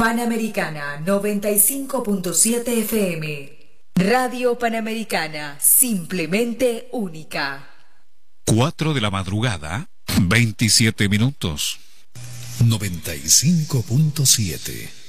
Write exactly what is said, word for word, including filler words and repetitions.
Panamericana noventa y cinco punto siete F M. Radio Panamericana, simplemente única. cuatro de la madrugada, veintisiete minutos. noventa y cinco punto siete.